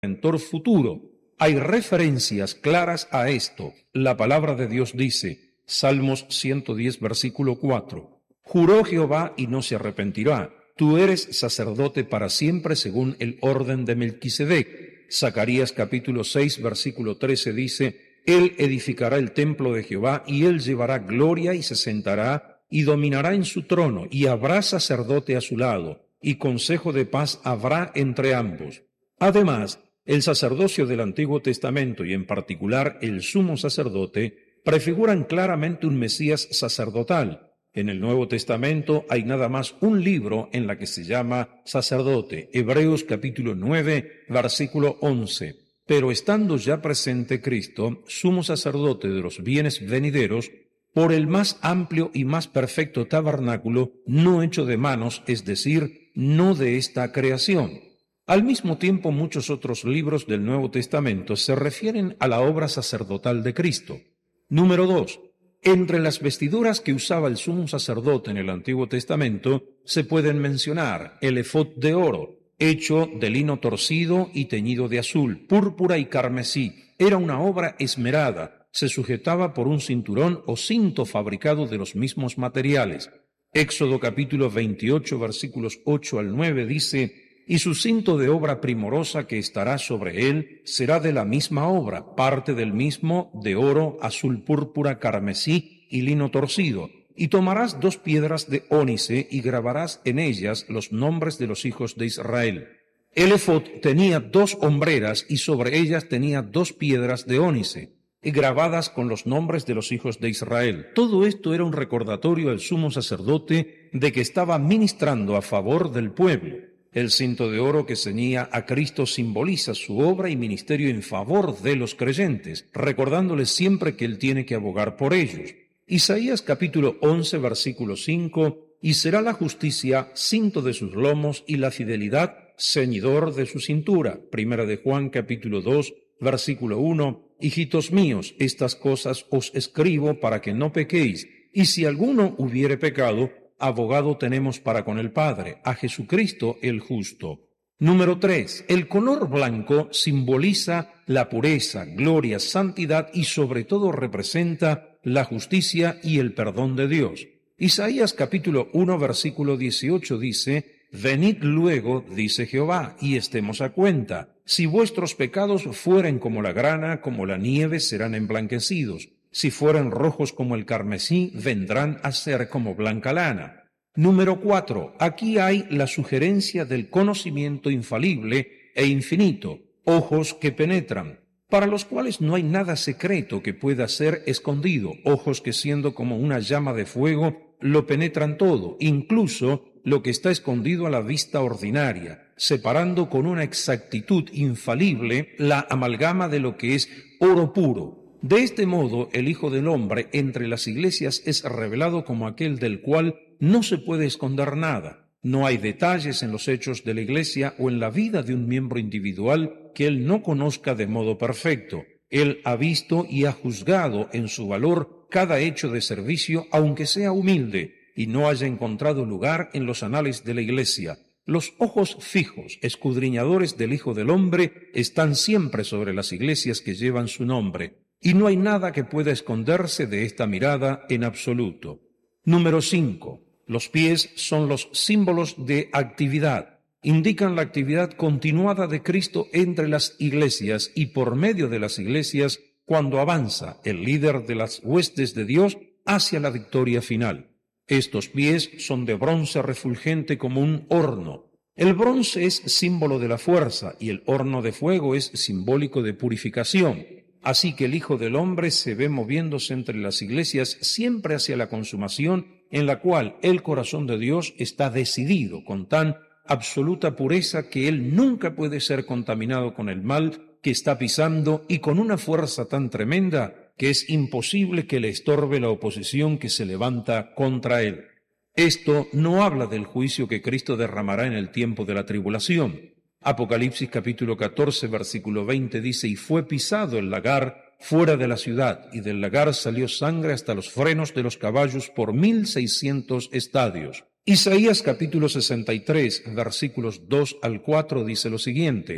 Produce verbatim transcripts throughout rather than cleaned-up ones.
Redentor futuro. Hay referencias claras a esto. La palabra de Dios dice, Salmos ciento diez, versículo cuatro, juró Jehová y no se arrepentirá, tú eres sacerdote para siempre según el orden de Melquisedec. Zacarías capítulo seis, versículo trece dice, él edificará el templo de Jehová y él llevará gloria y se sentará y dominará en su trono y habrá sacerdote a su lado y consejo de paz habrá entre ambos. Además, el sacerdocio del Antiguo Testamento y en particular el sumo sacerdote prefiguran claramente un Mesías sacerdotal. En el Nuevo Testamento hay nada más un libro en la que se llama sacerdote, Hebreos capítulo nueve, versículo once. Pero estando ya presente Cristo, sumo sacerdote de los bienes venideros, por el más amplio y más perfecto tabernáculo, no hecho de manos, es decir, no de esta creación. Al mismo tiempo, muchos otros libros del Nuevo Testamento se refieren a la obra sacerdotal de Cristo. Número dos. Entre las vestiduras que usaba el sumo sacerdote en el Antiguo Testamento se pueden mencionar el efod de oro, hecho de lino torcido y teñido de azul, púrpura y carmesí. Era una obra esmerada, se sujetaba por un cinturón o cinto fabricado de los mismos materiales. Éxodo capítulo veintiocho, versículos ocho al nueve dice, y su cinto de obra primorosa que estará sobre él será de la misma obra, parte del mismo de oro, azul, púrpura, carmesí y lino torcido. Y tomarás dos piedras de ónice y grabarás en ellas los nombres de los hijos de Israel. El efod tenía dos hombreras y sobre ellas tenía dos piedras de ónice, y grabadas con los nombres de los hijos de Israel. Todo esto era un recordatorio al sumo sacerdote de que estaba ministrando a favor del pueblo. El cinto de oro que ceñía a Cristo simboliza su obra y ministerio en favor de los creyentes, recordándoles siempre que Él tiene que abogar por ellos. Isaías capítulo once, versículo cinco, y será la justicia cinto de sus lomos y la fidelidad ceñidor de su cintura. Primera de Juan capítulo dos, versículo uno, hijitos míos, estas cosas os escribo para que no pequéis, y si alguno hubiere pecado, abogado tenemos para con el Padre, a Jesucristo el justo. Número tres. El color blanco simboliza la pureza, gloria, santidad y sobre todo representa la justicia y el perdón de Dios. Isaías capítulo uno, versículo dieciocho dice, venid luego, dice Jehová, y estemos a cuenta. Si vuestros pecados fueren como la grana, como la nieve, serán emblanquecidos. Si fueren rojos como el carmesí, vendrán a ser como blanca lana. Número cuatro. Aquí hay la sugerencia del conocimiento infalible e infinito, ojos que penetran, para los cuales no hay nada secreto que pueda ser escondido, ojos que siendo como una llama de fuego, lo penetran todo, incluso lo que está escondido a la vista ordinaria, separando con una exactitud infalible la amalgama de lo que es oro puro. De este modo, el Hijo del Hombre entre las iglesias es revelado como aquel del cual no se puede esconder nada. No hay detalles en los hechos de la iglesia o en la vida de un miembro individual que él no conozca de modo perfecto. Él ha visto y ha juzgado en su valor cada hecho de servicio, aunque sea humilde, y no haya encontrado lugar en los anales de la iglesia. Los ojos fijos, escudriñadores del Hijo del Hombre, están siempre sobre las iglesias que llevan su nombre. Y no hay nada que pueda esconderse de esta mirada en absoluto. Número cinco. Los pies son los símbolos de actividad. Indican la actividad continuada de Cristo entre las iglesias y por medio de las iglesias cuando avanza el líder de las huestes de Dios hacia la victoria final. Estos pies son de bronce refulgente como un horno. El bronce es símbolo de la fuerza y el horno de fuego es simbólico de purificación. Así que el Hijo del Hombre se ve moviéndose entre las iglesias siempre hacia la consumación en la cual el corazón de Dios está decidido con tan absoluta pureza que Él nunca puede ser contaminado con el mal que está pisando y con una fuerza tan tremenda que es imposible que le estorbe la oposición que se levanta contra Él. Esto no habla del juicio que Cristo derramará en el tiempo de la tribulación. Apocalipsis capítulo catorce, versículo veinte dice, y fue pisado el lagar fuera de la ciudad, y del lagar salió sangre hasta los frenos de los caballos por mil seiscientos estadios. Isaías capítulo sesenta y tres, versículos dos al cuatro dice lo siguiente,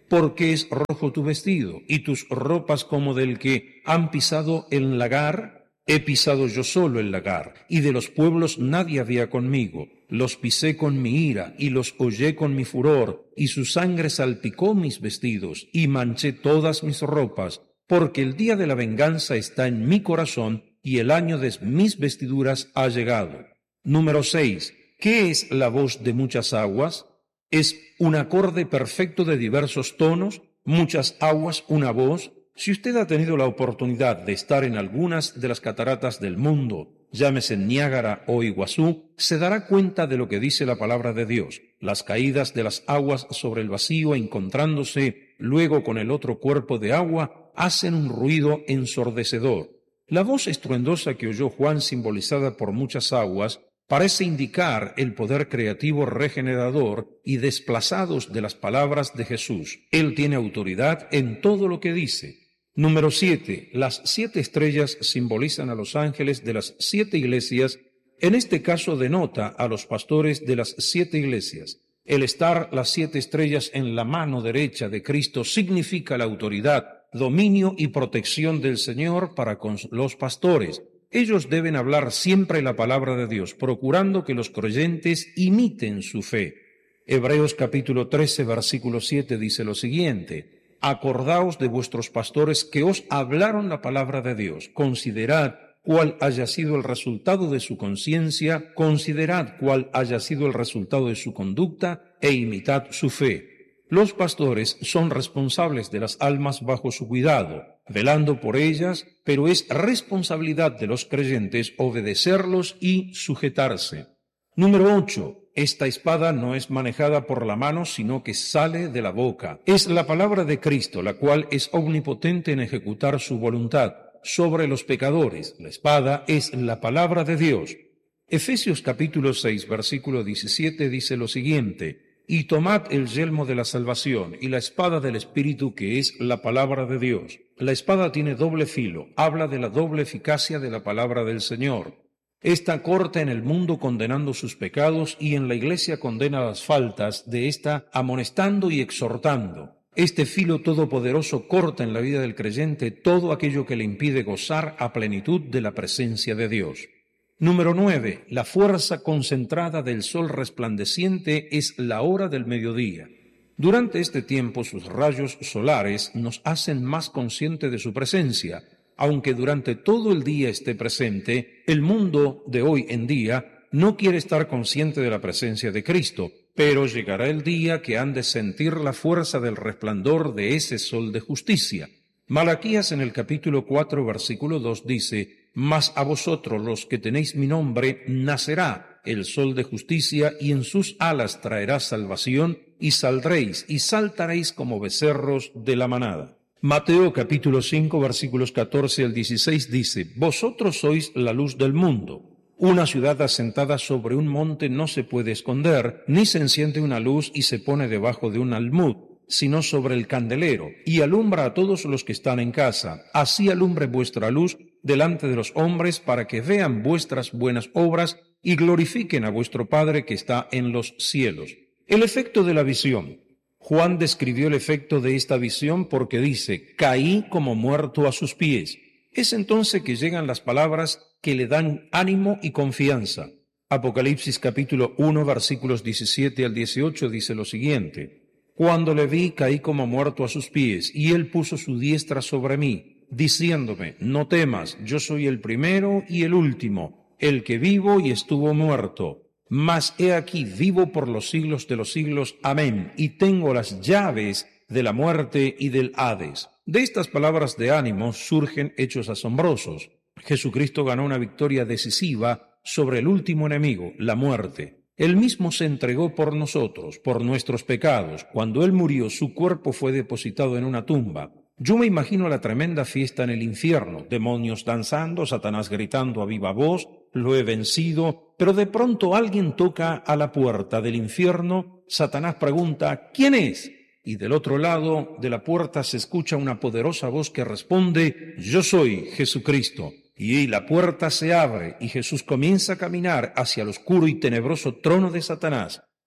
¿Por qué es rojo tu vestido y tus ropas como del que han pisado el lagar? He pisado yo solo el lagar, y de los pueblos nadie había conmigo. Los pisé con mi ira, y los hollé con mi furor, y su sangre salpicó mis vestidos, y manché todas mis ropas, porque el día de la venganza está en mi corazón, y el año de mis vestiduras ha llegado. Número seis. ¿Qué es la voz de muchas aguas? Es un acorde perfecto de diversos tonos, muchas aguas, una voz. Si usted ha tenido la oportunidad de estar en algunas de las cataratas del mundo, llámese Niágara o Iguazú, se dará cuenta de lo que dice la palabra de Dios. Las caídas de las aguas sobre el vacío, encontrándose luego con el otro cuerpo de agua, hacen un ruido ensordecedor. La voz estruendosa que oyó Juan, simbolizada por muchas aguas, parece indicar el poder creativo regenerador y desplazados de las palabras de Jesús. Él tiene autoridad en todo lo que dice. Número siete. Las siete estrellas simbolizan a los ángeles de las siete iglesias. En este caso denota a los pastores de las siete iglesias. El estar las siete estrellas en la mano derecha de Cristo significa la autoridad, dominio y protección del Señor para con los pastores. Ellos deben hablar siempre la palabra de Dios, procurando que los creyentes imiten su fe. Hebreos capítulo trece, versículo siete dice lo siguiente: Acordaos de vuestros pastores que os hablaron la palabra de Dios. Considerad cuál haya sido el resultado de su conciencia, considerad cuál haya sido el resultado de su conducta e imitad su fe. Los pastores son responsables de las almas bajo su cuidado, velando por ellas, pero es responsabilidad de los creyentes obedecerlos y sujetarse. Número ocho. Esta espada no es manejada por la mano, sino que sale de la boca. Es la palabra de Cristo, la cual es omnipotente en ejecutar su voluntad sobre los pecadores. La espada es la palabra de Dios. Efesios capítulo seis, versículo diecisiete dice lo siguiente: Y tomad el yelmo de la salvación y la espada del Espíritu, que es la palabra de Dios. La espada tiene doble filo, habla de la doble eficacia de la palabra del Señor. Esta corta en el mundo condenando sus pecados y en la iglesia condena las faltas de esta, amonestando y exhortando. Este filo todopoderoso corta en la vida del creyente todo aquello que le impide gozar a plenitud de la presencia de Dios. Número nueve. La fuerza concentrada del sol resplandeciente es la hora del mediodía. Durante este tiempo sus rayos solares nos hacen más conscientes de su presencia. Aunque durante todo el día esté presente, el mundo de hoy en día no quiere estar consciente de la presencia de Cristo, pero llegará el día que han de sentir la fuerza del resplandor de ese sol de justicia. Malaquías en el capítulo cuatro, versículo dos dice: Mas a vosotros los que tenéis mi nombre, nacerá el sol de justicia, y en sus alas traerá salvación, y saldréis y saltaréis como becerros de la manada. Mateo capítulo cinco, versículos catorce al dieciséis dice: Vosotros sois la luz del mundo. Una ciudad asentada sobre un monte no se puede esconder, ni se enciende una luz y se pone debajo de un almud, sino sobre el candelero, y alumbra a todos los que están en casa. Así alumbre vuestra luz delante de los hombres, para que vean vuestras buenas obras y glorifiquen a vuestro Padre que está en los cielos. El efecto de la visión. Juan describió el efecto de esta visión porque dice: caí como muerto a sus pies. Es entonces que llegan las palabras que le dan ánimo y confianza. Apocalipsis capítulo uno, versículos diecisiete al dieciocho dice lo siguiente: Cuando le vi, caí como muerto a sus pies, y él puso su diestra sobre mí, diciéndome: No temas, yo soy el primero y el último, el que vivo y estuvo muerto. Mas he aquí, vivo por los siglos de los siglos. Amén. Y tengo las llaves de la muerte y del Hades. De estas palabras de ánimo surgen hechos asombrosos. Jesucristo ganó una victoria decisiva sobre el último enemigo, la muerte. Él mismo se entregó por nosotros, por nuestros pecados. Cuando Él murió, su cuerpo fue depositado en una tumba. Yo me imagino la tremenda fiesta en el infierno, demonios danzando, Satanás gritando a viva voz: lo he vencido. Pero de pronto alguien toca a la puerta del infierno. Satanás pregunta: ¿quién es? Y del otro lado de la puerta se escucha una poderosa voz que responde: yo soy Jesucristo. Y la puerta se abre y Jesús comienza a caminar hacia el oscuro y tenebroso trono de Satanás.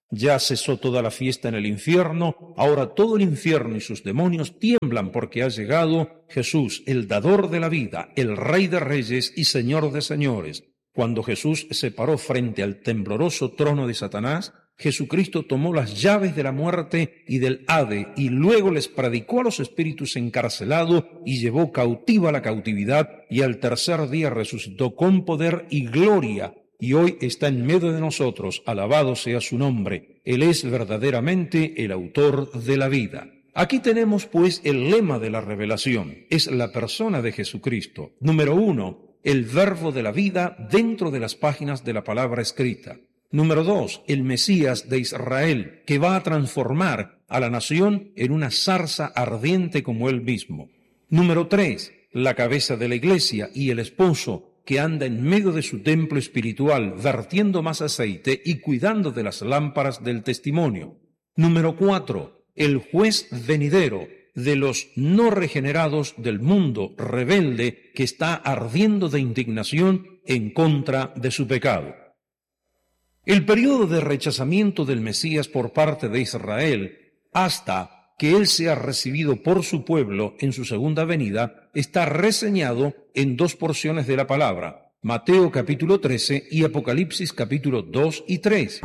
Ya cesó toda la fiesta en el infierno, ahora todo el infierno y sus demonios tiemblan porque ha llegado Jesús, el dador de la vida, el Rey de reyes y Señor de señores. Cuando Jesús se paró frente al tembloroso trono de Satanás, Jesucristo tomó las llaves de la muerte y del Hade y luego les predicó a los espíritus encarcelados y llevó cautiva la cautividad y al tercer día resucitó con poder y gloria. Y hoy está en medio de nosotros, alabado sea su nombre. Él es verdaderamente el autor de la vida. Aquí tenemos pues el lema de la revelación, es la persona de Jesucristo. Número uno, el verbo de la vida dentro de las páginas de la palabra escrita. Número dos, el Mesías de Israel, que va a transformar a la nación en una zarza ardiente como él mismo. Número tres, la cabeza de la iglesia y el esposo, que anda en medio de su templo espiritual, vertiendo más aceite y cuidando de las lámparas del testimonio. Número cuatro, el juez venidero de los no regenerados del mundo rebelde que está ardiendo de indignación en contra de su pecado. El periodo de rechazamiento del Mesías por parte de Israel hasta que él sea recibido por su pueblo en su segunda venida, está reseñado en dos porciones de la palabra, Mateo capítulo trece y Apocalipsis capítulo dos y tres.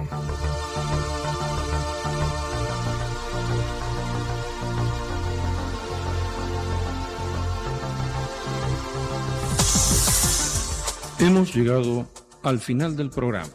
Hemos llegado al final del programa.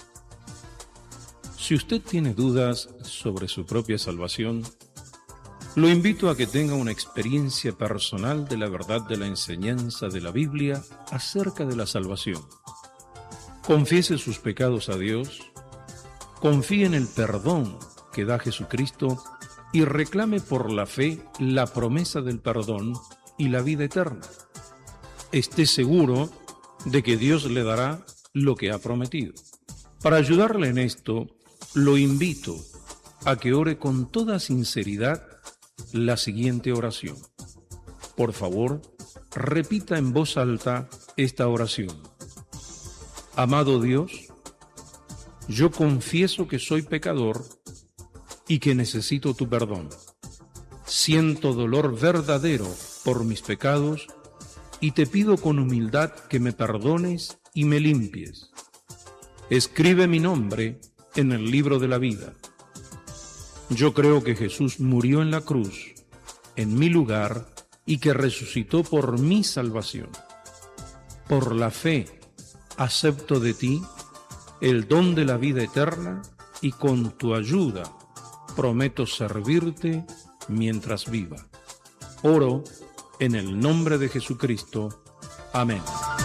Si usted tiene dudas sobre su propia salvación, lo invito a que tenga una experiencia personal de la verdad de la enseñanza de la Biblia acerca de la salvación. Confiese sus pecados a Dios, confíe en el perdón que da Jesucristo y reclame por la fe la promesa del perdón y la vida eterna. Esté seguro de que Dios le dará lo que ha prometido. Para ayudarle en esto, lo invito a que ore con toda sinceridad la siguiente oración. Por favor, repita en voz alta esta oración. Amado Dios, yo confieso que soy pecador y que necesito tu perdón. Siento dolor verdadero por mis pecados y te pido con humildad que me perdones y me limpies. Escribe mi nombre en el libro de la vida. Yo creo que Jesús murió en la cruz, en mi lugar, y que resucitó por mi salvación. Por la fe, acepto de ti el don de la vida eterna y con tu ayuda prometo servirte mientras viva. Oro en el nombre de Jesucristo. Amén.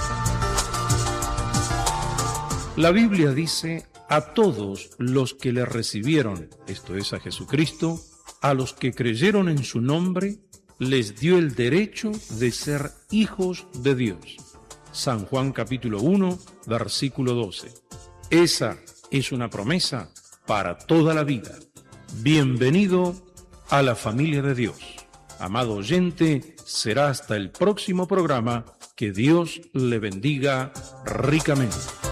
La Biblia dice: a todos los que le recibieron, esto es a Jesucristo, a los que creyeron en su nombre, les dio el derecho de ser hijos de Dios. San Juan capítulo uno, versículo doce. Esa es una promesa para toda la vida. Bienvenido a la familia de Dios. Amado oyente, será hasta el próximo programa. Que Dios le bendiga ricamente.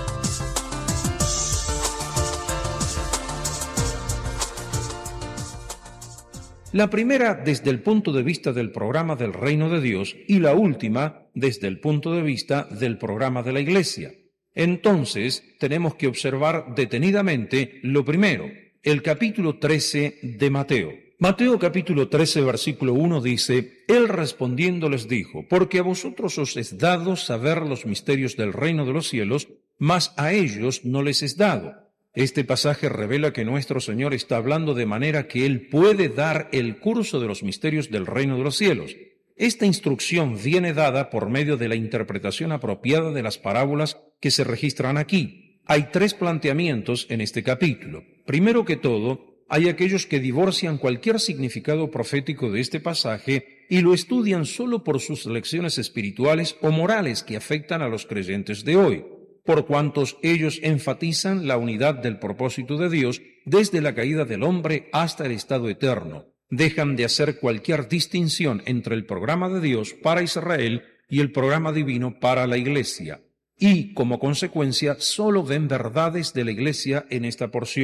La primera desde el punto de vista del programa del Reino de Dios y la última desde el punto de vista del programa de la Iglesia. Entonces, tenemos que observar detenidamente lo primero, el capítulo trece de Mateo. Mateo capítulo trece, versículo uno dice: Él respondiendo les dijo: porque a vosotros os es dado saber los misterios del reino de los cielos, mas a ellos no les es dado. Este pasaje revela que nuestro Señor está hablando de manera que Él puede dar el curso de los misterios del reino de los cielos. Esta instrucción viene dada por medio de la interpretación apropiada de las parábolas que se registran aquí. Hay tres planteamientos en este capítulo. Primero que todo, hay aquellos que divorcian cualquier significado profético de este pasaje y lo estudian solo por sus lecciones espirituales o morales que afectan a los creyentes de hoy, por cuantos ellos enfatizan la unidad del propósito de Dios desde la caída del hombre hasta el estado eterno. Dejan de hacer cualquier distinción entre el programa de Dios para Israel y el programa divino para la Iglesia, y, como consecuencia, solo ven verdades de la Iglesia en esta porción.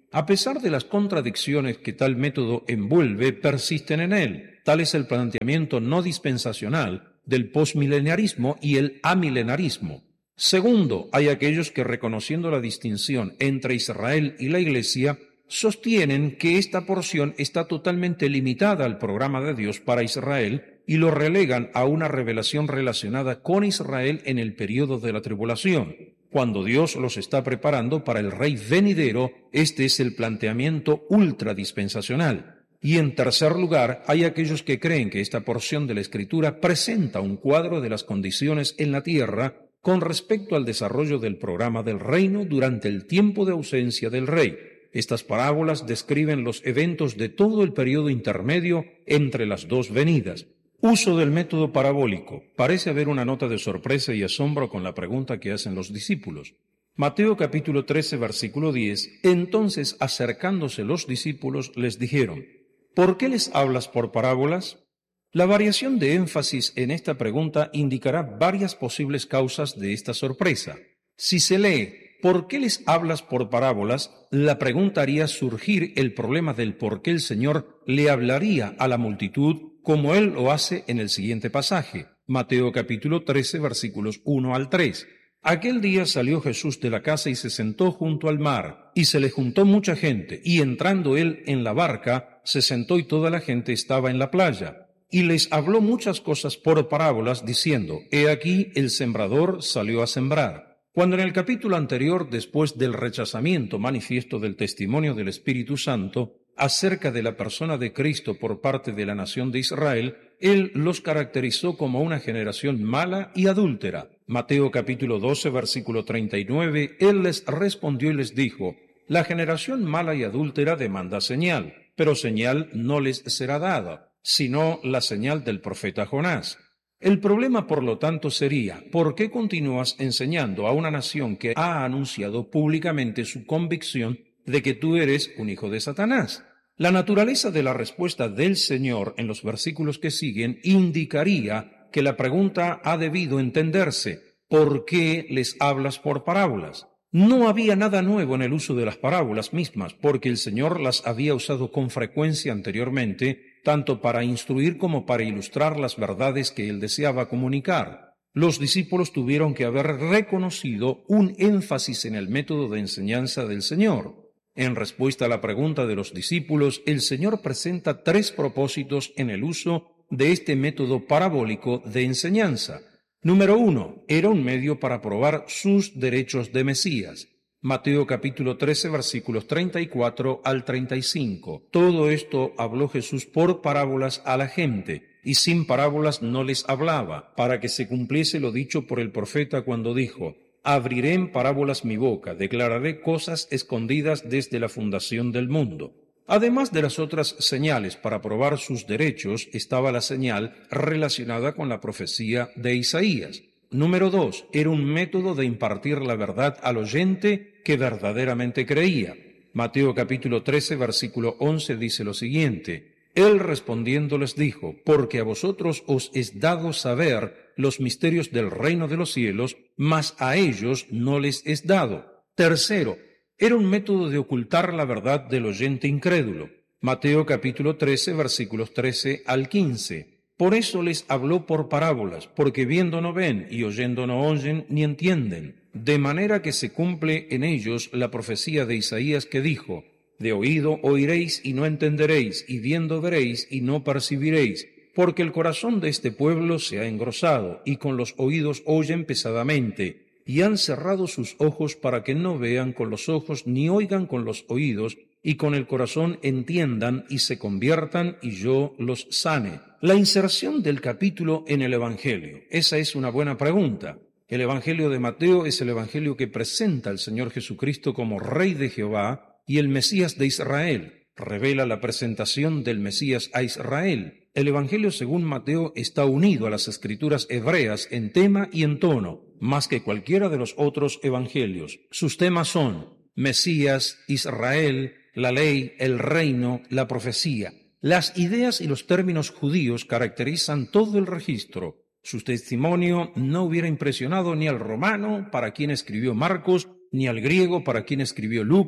A pesar de las contradicciones que tal método envuelve, persisten en él. Tal es el planteamiento no dispensacional del posmileniarismo y el amilenarismo. Segundo, hay aquellos que, reconociendo la distinción entre Israel y la Iglesia, sostienen que esta porción está totalmente limitada al programa de Dios para Israel y lo relegan a una revelación relacionada con Israel en el período de la tribulación, cuando Dios los está preparando para el Rey venidero. Este es el planteamiento ultradispensacional. Y en tercer lugar, hay aquellos que creen que esta porción de la Escritura presenta un cuadro de las condiciones en la tierra con respecto al desarrollo del programa del reino durante el tiempo de ausencia del Rey. Estas parábolas describen los eventos de todo el periodo intermedio entre las dos venidas. Uso del método parabólico. Parece haber una nota de sorpresa y asombro con la pregunta que hacen los discípulos. Mateo capítulo trece, versículo diez. Entonces, acercándose los discípulos, les dijeron: ¿por qué les hablas por parábolas? La variación de énfasis en esta pregunta indicará varias posibles causas de esta sorpresa. Si se lee ¿por qué les hablas por parábolas?, la pregunta haría surgir el problema del por qué el Señor le hablaría a la multitud como Él lo hace en el siguiente pasaje, Mateo capítulo trece, versículos uno al tres. Aquel día salió Jesús de la casa y se sentó junto al mar, y se le juntó mucha gente, y entrando él en la barca, se sentó y toda la gente estaba en la playa. Y les habló muchas cosas por parábolas, diciendo: He aquí el sembrador salió a sembrar. Cuando en el capítulo anterior, después del rechazamiento manifiesto del testimonio del Espíritu Santo acerca de la persona de Cristo por parte de la nación de Israel, Él los caracterizó como una generación mala y adúltera. Mateo capítulo doce, versículo treinta y nueve, Él les respondió y les dijo: La generación mala y adúltera demanda señal, pero señal no les será dada, sino la señal del profeta Jonás. El problema, por lo tanto, sería: ¿por qué continúas enseñando a una nación que ha anunciado públicamente su convicción de que tú eres un hijo de Satanás? La naturaleza de la respuesta del Señor en los versículos que siguen indicaría que la pregunta ha debido entenderse: ¿por qué les hablas por parábolas? No había nada nuevo en el uso de las parábolas mismas, porque el Señor las había usado con frecuencia anteriormente, tanto para instruir como para ilustrar las verdades que Él deseaba comunicar. Los discípulos tuvieron que haber reconocido un énfasis en el método de enseñanza del Señor. En respuesta a la pregunta de los discípulos, el Señor presenta tres propósitos en el uso de este método parabólico de enseñanza. Número uno, era un medio para probar sus derechos de Mesías. Mateo capítulo trece, versículos treinta y cuatro al treinta y cinco. Todo esto habló Jesús por parábolas a la gente, y sin parábolas no les hablaba, para que se cumpliese lo dicho por el profeta cuando dijo: Abriré en parábolas mi boca, declararé cosas escondidas desde la fundación del mundo. Además de las otras señales para probar sus derechos, estaba la señal relacionada con la profecía de Isaías. Número dos, era un método de impartir la verdad al oyente que verdaderamente creía. Mateo capítulo trece, versículo once dice lo siguiente: Él respondiendo les dijo: Porque a vosotros os es dado saber los misterios del reino de los cielos, mas a ellos no les es dado. Tercero, era un método de ocultar la verdad del oyente incrédulo. Mateo capítulo trece, versículos trece al quince. Por eso les habló por parábolas, porque viendo no ven y oyendo no oyen ni entienden. De manera que se cumple en ellos la profecía de Isaías que dijo: De oído oiréis y no entenderéis, y viendo veréis y no percibiréis. Porque el corazón de este pueblo se ha engrosado, y con los oídos oyen pesadamente, y han cerrado sus ojos para que no vean con los ojos, ni oigan con los oídos, y con el corazón entiendan y se conviertan, y yo los sane. La inserción del capítulo en el Evangelio. Esa es una buena pregunta. El Evangelio de Mateo es el Evangelio que presenta al Señor Jesucristo como Rey de Jehová y el Mesías de Israel. Revela la presentación del Mesías a Israel. El Evangelio según Mateo está unido a las Escrituras hebreas en tema y en tono, más que cualquiera de los otros evangelios. Sus temas son Mesías, Israel, la ley, el reino, la profecía. Las ideas y los términos judíos caracterizan todo el registro. Su testimonio no hubiera impresionado ni al romano, para quien escribió Marcos, ni al griego, para quien escribió Lucas,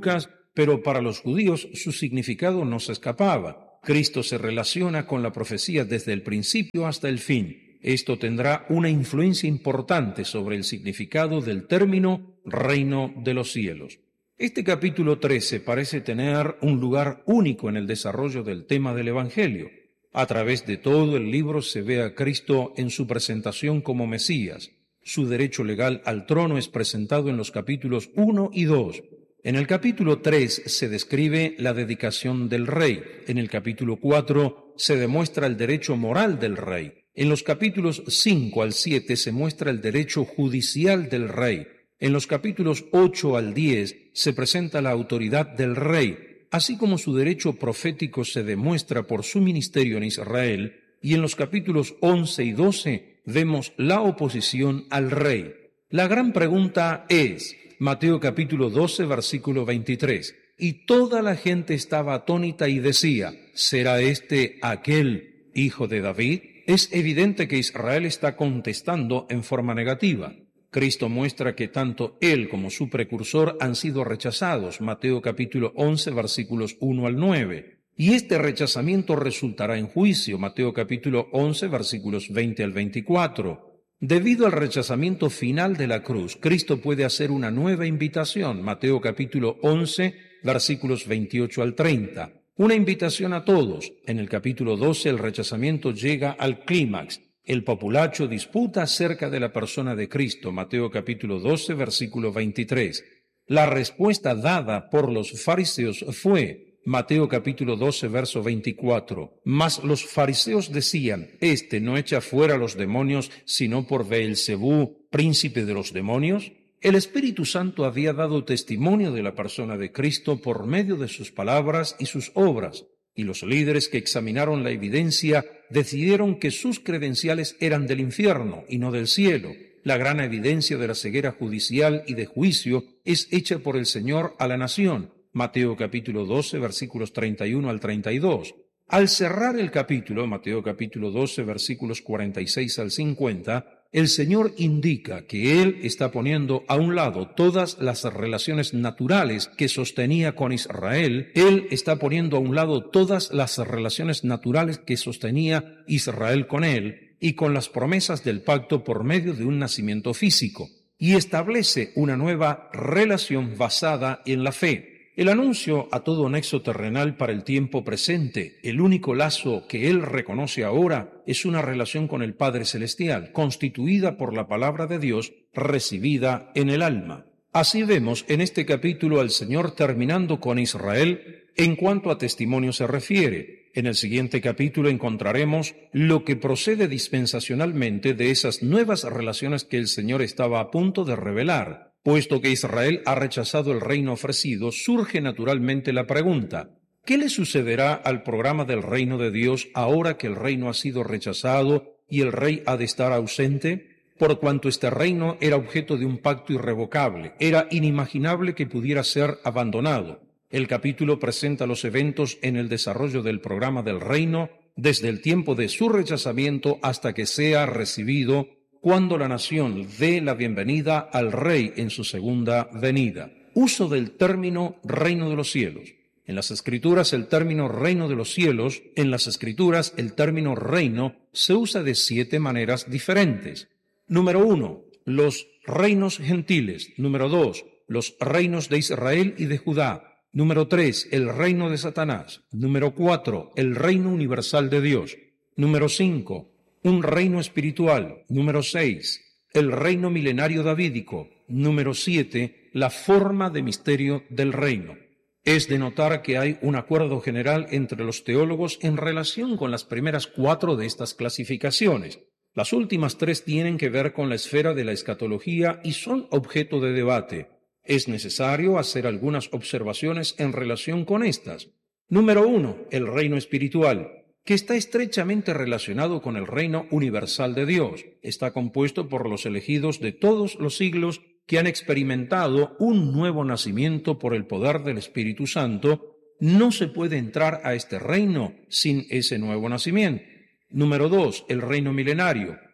pero para los judíos su significado no se escapaba. Cristo se relaciona con la profecía desde el principio hasta el fin. Esto tendrá una influencia importante sobre el significado del término reino de los cielos. Este capítulo trece parece tener un lugar único en el desarrollo del tema del Evangelio. A través de todo el libro se ve a Cristo en su presentación como Mesías. Su derecho legal al trono es presentado en los capítulos uno y dos. En el capítulo tres se describe la dedicación del rey. En el capítulo cuatro se demuestra el derecho moral del rey. En los capítulos cinco al siete se muestra el derecho judicial del rey. En los capítulos ocho al diez se presenta la autoridad del rey, así como su derecho profético se demuestra por su ministerio en Israel, y en los capítulos once y doce vemos la oposición al rey. La gran pregunta es, Mateo capítulo doce, versículo veintitrés, y toda la gente estaba atónita y decía, ¿será este aquel hijo de David? Es evidente que Israel está contestando en forma negativa. Cristo muestra que tanto él como su precursor han sido rechazados, Mateo capítulo once, versículos uno al nueve. Y este rechazamiento resultará en juicio, Mateo capítulo once, versículos veinte al veinticuatro. Debido al rechazamiento final de la cruz, Cristo puede hacer una nueva invitación, Mateo capítulo once, versículos veintiocho al treinta. Una invitación a todos. En el capítulo doce el rechazamiento llega al clímax. El populacho disputa acerca de la persona de Cristo, Mateo capítulo doce, versículo veintitrés. La respuesta dada por los fariseos fue, Mateo capítulo doce, verso veinticuatro. Mas los fariseos decían, este no echa fuera los demonios, sino por Beelzebú, príncipe de los demonios. El Espíritu Santo había dado testimonio de la persona de Cristo por medio de sus palabras y sus obras. Y los líderes que examinaron la evidencia decidieron que sus credenciales eran del infierno y no del cielo. La gran evidencia de la ceguera judicial y de juicio es hecha por el Señor a la nación. Mateo capítulo doce, versículos treinta y uno al treinta y dos. Al cerrar el capítulo, Mateo capítulo doce, versículos cuarenta y seis al cincuenta, el Señor indica que Él está poniendo a un lado todas las relaciones naturales que sostenía con Israel. Él está poniendo a un lado todas las relaciones naturales que sostenía Israel con Él y con las promesas del pacto por medio de un nacimiento físico, y establece una nueva relación basada en la fe. El anuncio a todo nexo terrenal para el tiempo presente, el único lazo que él reconoce ahora, es una relación con el Padre Celestial, constituida por la palabra de Dios recibida en el alma. Así vemos en este capítulo al Señor terminando con Israel en cuanto a testimonio se refiere. En el siguiente capítulo encontraremos lo que procede dispensacionalmente de esas nuevas relaciones que el Señor estaba a punto de revelar. Puesto que Israel ha rechazado el reino ofrecido, surge naturalmente la pregunta, ¿qué le sucederá al programa del reino de Dios ahora que el reino ha sido rechazado y el rey ha de estar ausente? Por cuanto este reino era objeto de un pacto irrevocable, era inimaginable que pudiera ser abandonado. El capítulo presenta los eventos en el desarrollo del programa del reino, desde el tiempo de su rechazamiento hasta que sea recibido, cuando la nación dé la bienvenida al Rey en su segunda venida. Uso del término reino de los cielos. En las Escrituras el término reino de los cielos, en las Escrituras el término reino se usa de siete maneras diferentes. Número uno, los reinos gentiles. Número dos, los reinos de Israel y de Judá. Número tres, el reino de Satanás. Número cuatro, el reino universal de Dios. Número cinco, un reino espiritual. Número seis, el reino milenario davídico. Número siete, la forma de misterio del reino. Es de notar que hay un acuerdo general entre los teólogos en relación con las primeras cuatro de estas clasificaciones. Las últimas tres tienen que ver con la esfera de la escatología y son objeto de debate. Es necesario hacer algunas observaciones en relación con estas. Número uno, el reino espiritual, que está estrechamente relacionado con el reino universal de Dios. Está compuesto por los elegidos de todos los siglos que han experimentado un nuevo nacimiento por el poder del Espíritu Santo. No se puede entrar a este reino sin ese nuevo nacimiento. Número dos, el reino milenario,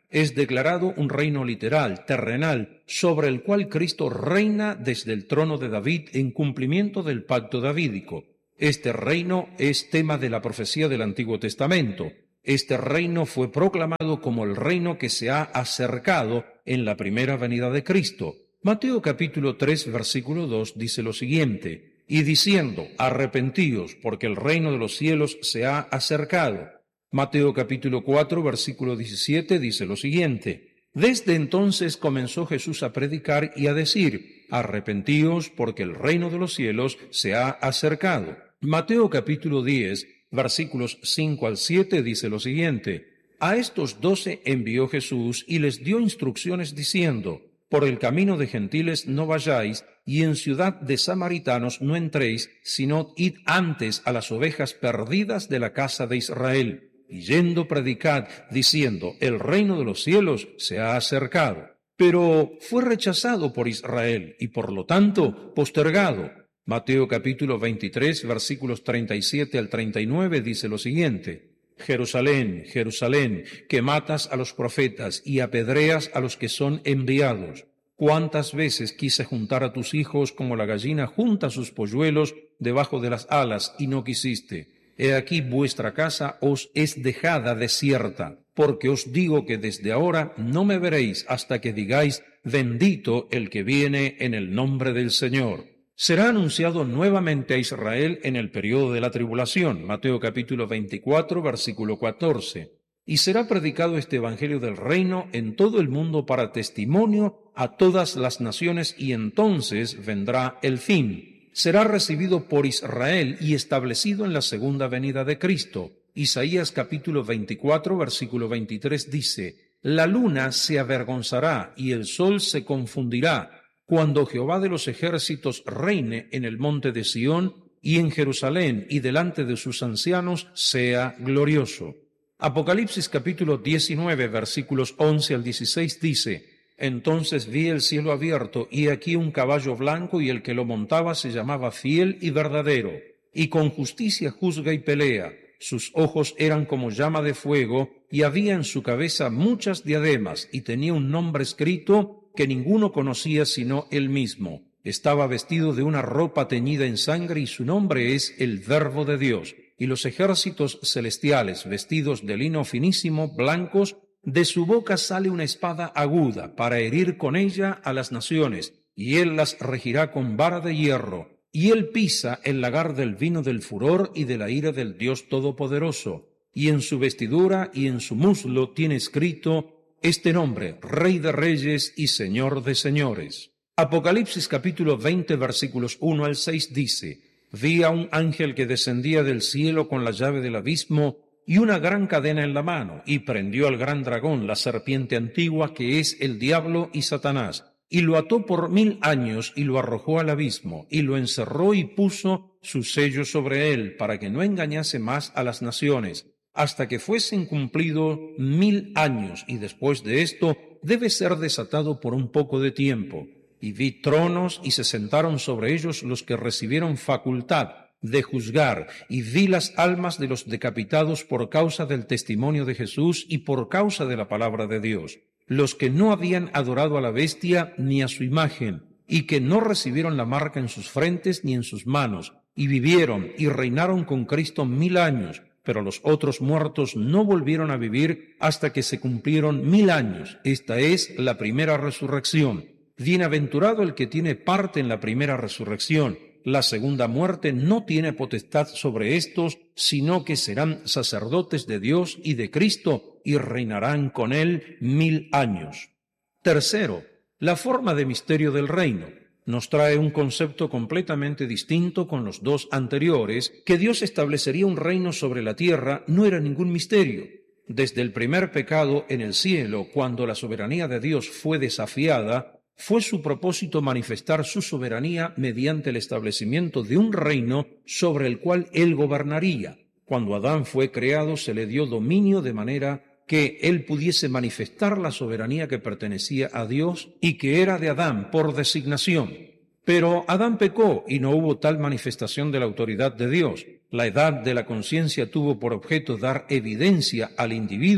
Es declarado un reino literal, terrenal, sobre el cual Cristo reina desde el trono de David en cumplimiento del pacto davídico. Este reino es tema de la profecía del Antiguo Testamento. Este reino fue proclamado como el reino que se ha acercado en la primera venida de Cristo. Mateo capítulo tres, versículo dos dice lo siguiente: y diciendo, arrepentíos, porque el reino de los cielos se ha acercado. Mateo capítulo cuatro, versículo diecisiete dice lo siguiente: desde entonces comenzó Jesús a predicar y a decir, arrepentíos, porque el reino de los cielos se ha acercado. Mateo capítulo diez, versículos cinco al siete dice lo siguiente: a estos doce envió Jesús y les dio instrucciones diciendo, por el camino de gentiles no vayáis, y en ciudad de samaritanos no entréis, sino id antes a las ovejas perdidas de la casa de Israel. Y yendo predicad, diciendo, el reino de los cielos se ha acercado. Pero fue rechazado por Israel, y por lo tanto postergado. Mateo capítulo veintitrés, versículos treinta y siete al treinta y nueve dice lo siguiente: Jerusalén, Jerusalén, que matas a los profetas y apedreas a los que son enviados. ¿Cuántas veces quise juntar a tus hijos como la gallina junta sus polluelos debajo de las alas y no quisiste? He aquí vuestra casa os es dejada desierta, porque os digo que desde ahora no me veréis hasta que digáis, bendito el que viene en el nombre del Señor. Será anunciado nuevamente a Israel en el periodo de la tribulación, Mateo capítulo veinticuatro, versículo catorce. Y será predicado este evangelio del reino en todo el mundo para testimonio a todas las naciones, y entonces vendrá el fin. Será recibido por Israel y establecido en la segunda venida de Cristo. Isaías capítulo veinticuatro, versículo veintitrés dice, la luna se avergonzará y el sol se confundirá, cuando Jehová de los ejércitos reine en el monte de Sión y en Jerusalén, y delante de sus ancianos sea glorioso. Apocalipsis capítulo diecinueve, versículos once al dieciséis dice, entonces vi el cielo abierto, y aquí un caballo blanco, y el que lo montaba se llamaba Fiel y Verdadero, y con justicia juzga y pelea. Sus ojos eran como llama de fuego, y había en su cabeza muchas diademas, y tenía un nombre escrito que ninguno conocía sino él mismo. Estaba vestido de una ropa teñida en sangre, y su nombre es el Verbo de Dios. Y los ejércitos celestiales, vestidos de lino finísimo, blancos, de su boca sale una espada aguda, para herir con ella a las naciones, y él las regirá con vara de hierro. Y él pisa el lagar del vino del furor y de la ira del Dios Todopoderoso. Y en su vestidura y en su muslo tiene escrito este nombre, Rey de Reyes y Señor de Señores. Apocalipsis capítulo veinte, versículos uno al seis dice, vi a un ángel que descendía del cielo con la llave del abismo y una gran cadena en la mano, y prendió al gran dragón, la serpiente antigua, que es el diablo y Satanás, y lo ató por mil años, y lo arrojó al abismo, y lo encerró y puso su sello sobre él, para que no engañase más a las naciones, hasta que fuesen cumplidos mil años, y después de esto debe ser desatado por un poco de tiempo. Y vi tronos, y se sentaron sobre ellos los que recibieron facultad de juzgar, y vi las almas de los decapitados por causa del testimonio de Jesús y por causa de la palabra de Dios, los que no habían adorado a la bestia ni a su imagen, y que no recibieron la marca en sus frentes ni en sus manos, y vivieron y reinaron con Cristo mil años, pero los otros muertos no volvieron a vivir hasta que se cumplieron mil años. Esta es la primera resurrección. Bienaventurado el que tiene parte en la primera resurrección. La segunda muerte no tiene potestad sobre estos, sino que serán sacerdotes de Dios y de Cristo, y reinarán con él mil años. Tercero, la forma de misterio del reino. Nos trae un concepto completamente distinto con los dos anteriores. Que Dios establecería un reino sobre la tierra no era ningún misterio. Desde el primer pecado en el cielo, cuando la soberanía de Dios fue desafiada, fue su propósito manifestar su soberanía mediante el establecimiento de un reino sobre el cual él gobernaría. Cuando Adán fue creado, se le dio dominio de manera que él pudiese manifestar la soberanía que pertenecía a Dios y que era de Adán por designación. Pero Adán pecó y no hubo tal manifestación de la autoridad de Dios. La edad de la conciencia tuvo por objeto dar evidencia al individuo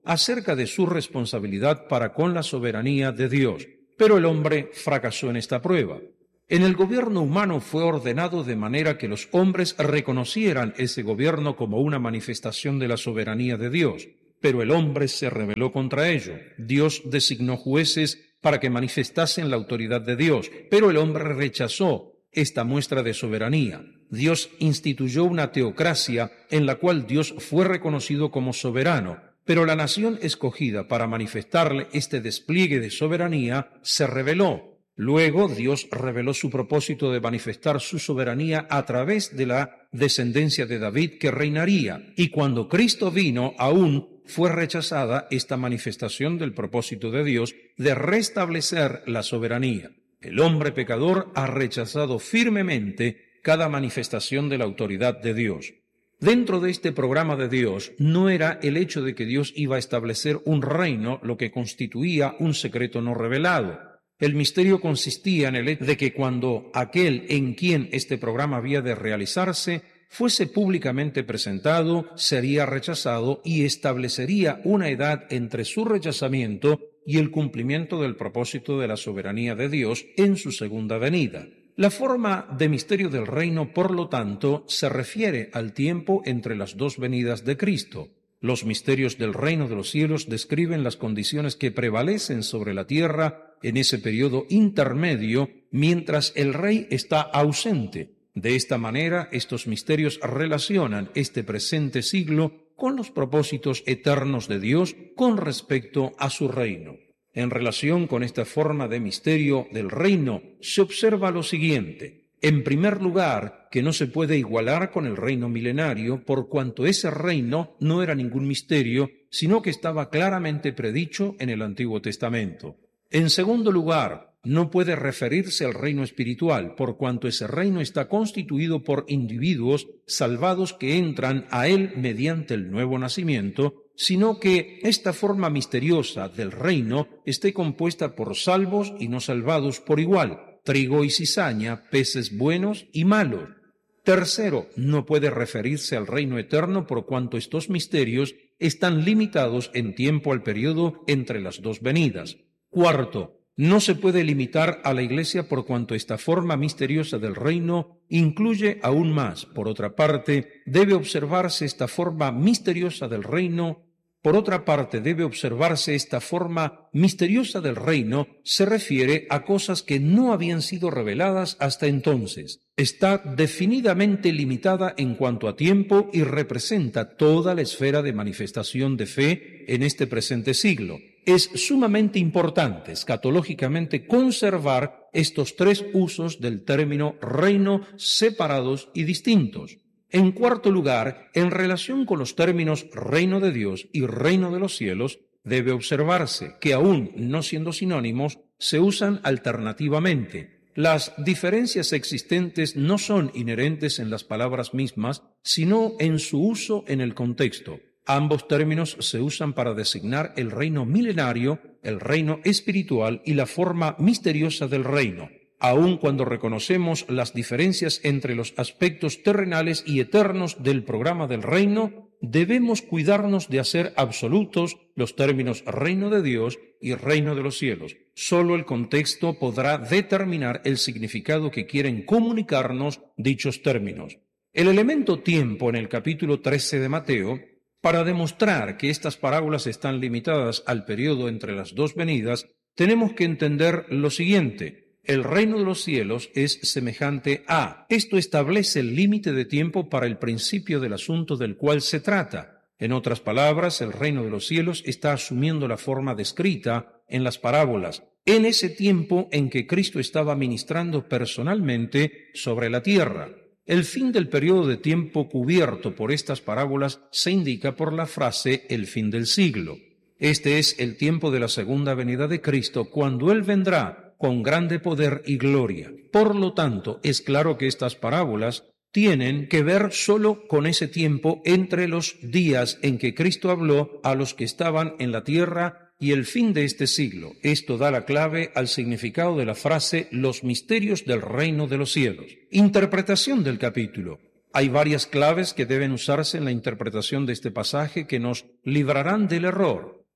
acerca de su responsabilidad para con la soberanía de Dios, pero el hombre fracasó en esta prueba. En el gobierno humano fue ordenado de manera que los hombres reconocieran ese gobierno como una manifestación de la soberanía de Dios, pero el hombre se rebeló contra ello. Dios designó jueces para que manifestasen la autoridad de Dios, pero el hombre rechazó esta muestra de soberanía. Dios instituyó una teocracia en la cual Dios fue reconocido como soberano, pero la nación escogida para manifestarle este despliegue de soberanía se rebeló. Luego Dios reveló su propósito de manifestar su soberanía a través de la descendencia de David que reinaría, y cuando Cristo vino aún fue rechazada esta manifestación del propósito de Dios de restablecer la soberanía. El hombre pecador ha rechazado firmemente cada manifestación de la autoridad de Dios. Dentro de este programa de Dios no era el hecho de que Dios iba a establecer un reino lo que constituía un secreto no revelado. El misterio consistía en el hecho de que cuando aquel en quien este programa había de realizarse fuese públicamente presentado, sería rechazado y establecería una edad entre su rechazamiento y el cumplimiento del propósito de la soberanía de Dios en su segunda venida. La forma de misterio del reino, por lo tanto, se refiere al tiempo entre las dos venidas de Cristo. Los misterios del reino de los cielos describen las condiciones que prevalecen sobre la tierra en ese periodo intermedio mientras el rey está ausente. De esta manera, estos misterios relacionan este presente siglo con los propósitos eternos de Dios con respecto a su reino. En relación con esta forma de misterio del reino, se observa lo siguiente. En primer lugar, que no se puede igualar con el reino milenario, por cuanto ese reino no era ningún misterio, sino que estaba claramente predicho en el Antiguo Testamento. En segundo lugar, no puede referirse al reino espiritual, por cuanto ese reino está constituido por individuos salvados que entran a él mediante el nuevo nacimiento, sino que esta forma misteriosa del reino esté compuesta por salvos y no salvados por igual, trigo y cizaña, peces buenos y malos. Tercero, no puede referirse al reino eterno por cuanto estos misterios están limitados en tiempo al periodo entre las dos venidas. Cuarto, no se puede limitar a la Iglesia por cuanto esta forma misteriosa del reino incluye aún más. Por otra parte, debe observarse esta forma misteriosa del reino Por otra parte, debe observarse esta forma misteriosa del reino se refiere a cosas que no habían sido reveladas hasta entonces. Está definidamente limitada en cuanto a tiempo y representa toda la esfera de manifestación de fe en este presente siglo. Es sumamente importante escatológicamente conservar estos tres usos del término reino separados y distintos. En cuarto lugar, en relación con los términos reino de Dios y reino de los cielos, debe observarse que aún no siendo sinónimos, se usan alternativamente. Las diferencias existentes no son inherentes en las palabras mismas, sino en su uso en el contexto. Ambos términos se usan para designar el reino milenario, el reino espiritual y la forma misteriosa del reino. Aun cuando reconocemos las diferencias entre los aspectos terrenales y eternos del programa del reino, debemos cuidarnos de hacer absolutos los términos reino de Dios y reino de los cielos. Solo el contexto podrá determinar el significado que quieren comunicarnos dichos términos. El elemento tiempo en el capítulo trece de Mateo, para demostrar que estas parábolas están limitadas al periodo entre las dos venidas, tenemos que entender lo siguiente. El reino de los cielos es semejante a. Esto establece el límite de tiempo para el principio del asunto del cual se trata. En otras palabras, el reino de los cielos está asumiendo la forma descrita en las parábolas, en ese tiempo en que Cristo estaba ministrando personalmente sobre la tierra. El fin del periodo de tiempo cubierto por estas parábolas se indica por la frase el fin del siglo. Este es el tiempo de la segunda venida de Cristo, cuando Él vendrá con grande poder y gloria. Por lo tanto, es claro que estas parábolas tienen que ver solo con ese tiempo entre los días en que Cristo habló a los que estaban en la tierra y el fin de este siglo. Esto da la clave al significado de la frase los misterios del reino de los cielos. Interpretación del capítulo. Hay varias claves que deben usarse en la interpretación de este pasaje que nos librarán del error.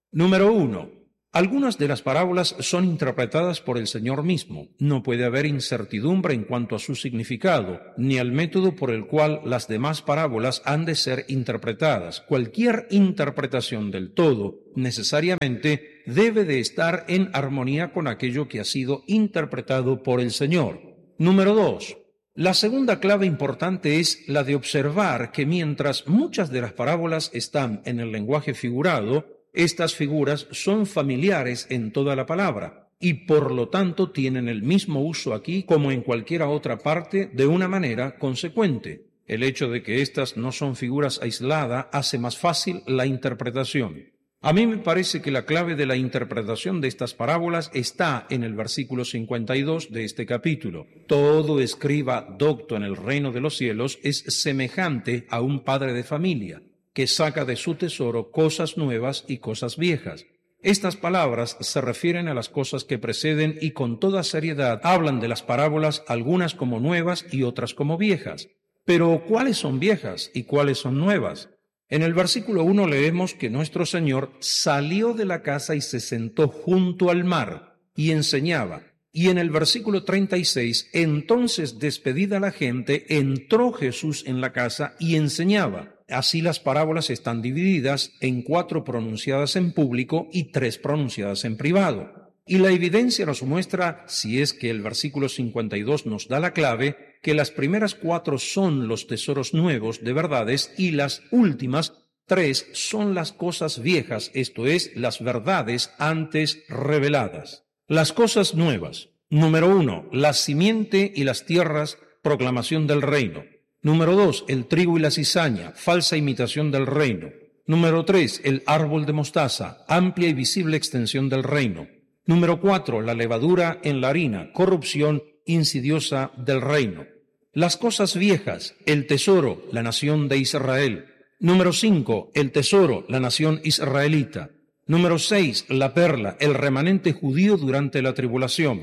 Número uno. Algunas de las parábolas son interpretadas por el Señor mismo. No puede haber incertidumbre en cuanto a su significado, ni al método por el cual las demás parábolas han de ser interpretadas. Cualquier interpretación del todo, necesariamente, debe de estar en armonía con aquello que ha sido interpretado por el Señor. Número dos. La segunda clave importante es la de observar que mientras muchas de las parábolas están en el lenguaje figurado, estas figuras son familiares en toda la palabra y por lo tanto tienen el mismo uso aquí como en cualquier otra parte de una manera consecuente. El hecho de que estas no son figuras aisladas hace más fácil la interpretación. A mí me parece que la clave de la interpretación de estas parábolas está en el versículo cincuenta y dos de este capítulo. Todo escriba docto en el reino de los cielos es semejante a un padre de familia, que saca de su tesoro cosas nuevas y cosas viejas. Estas palabras se refieren a las cosas que preceden y con toda seriedad hablan de las parábolas, algunas como nuevas y otras como viejas. Pero, ¿cuáles son viejas y cuáles son nuevas? En el versículo uno leemos que nuestro Señor salió de la casa y se sentó junto al mar y enseñaba. Y en el versículo treinta y seis, entonces despedida la gente, entró Jesús en la casa y enseñaba. Así las parábolas están divididas en cuatro pronunciadas en público y tres pronunciadas en privado. Y la evidencia nos muestra, si es que el versículo cincuenta y dos nos da la clave, que las primeras cuatro son los tesoros nuevos de verdades y las últimas tres son las cosas viejas, esto es, las verdades antes reveladas. Las cosas nuevas. Número uno, la simiente y las tierras, proclamación del reino. Número dos, el trigo y la cizaña, falsa imitación del reino. Número tres, el árbol de mostaza, amplia y visible extensión del reino. Número cuatro, la levadura en la harina, corrupción insidiosa del reino. Las cosas viejas, el tesoro, la nación de Israel. Número cinco, el tesoro, la nación israelita. Número seis, la perla, el remanente judío durante la tribulación.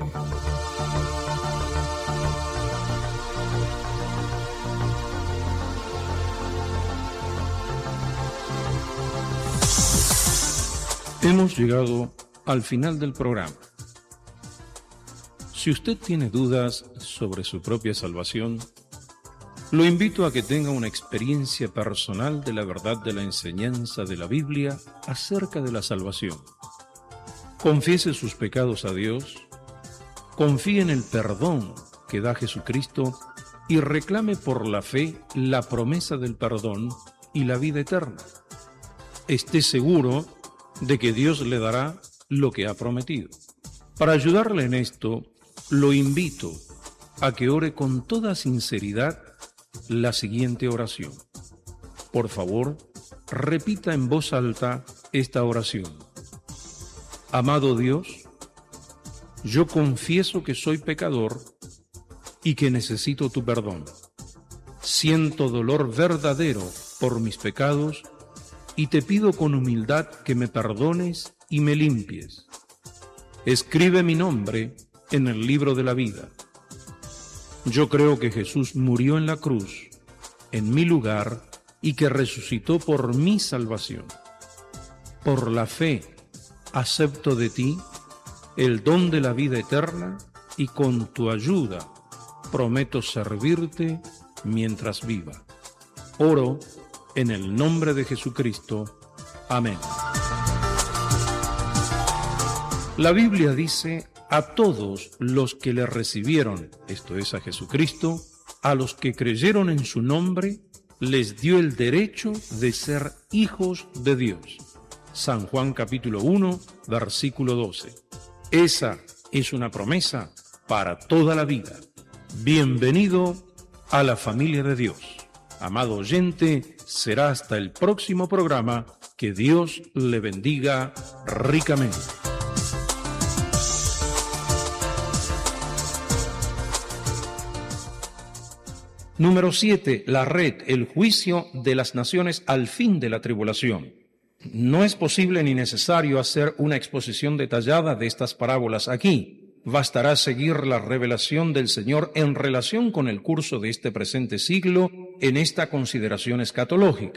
Hemos llegado al final del programa. Si usted tiene dudas sobre su propia salvación, lo invito a que tenga una experiencia personal de la verdad de la enseñanza de la Biblia acerca de la salvación. Confiese sus pecados a Dios, confíe en el perdón que da Jesucristo y reclame por la fe la promesa del perdón y la vida eterna. Esté seguro de que Dios le dará lo que ha prometido. Para ayudarle en esto, lo invito a que ore con toda sinceridad la siguiente oración. Por favor, repita en voz alta esta oración. Amado Dios, yo confieso que soy pecador y que necesito tu perdón. Siento dolor verdadero por mis pecados y te pido con humildad que me perdones y me limpies. Escribe mi nombre en el libro de la vida. Yo creo que Jesús murió en la cruz, en mi lugar, y que resucitó por mi salvación. Por la fe, acepto de ti el don de la vida eterna y con tu ayuda prometo servirte mientras viva. Oro en el nombre de Jesucristo. Amén. La Biblia dice: a todos los que le recibieron, esto es a Jesucristo, a los que creyeron en su nombre, les dio el derecho de ser hijos de Dios. San Juan capítulo uno, versículo doce. Esa es una promesa para toda la vida. Bienvenido a la familia de Dios. Amado oyente, será hasta el próximo programa. Que Dios le bendiga ricamente. Número siete. La red, el juicio de las naciones al fin de la tribulación. No es posible ni necesario hacer una exposición detallada de estas parábolas aquí. Bastará seguir la revelación del Señor en relación con el curso de este presente siglo en esta consideración escatológica.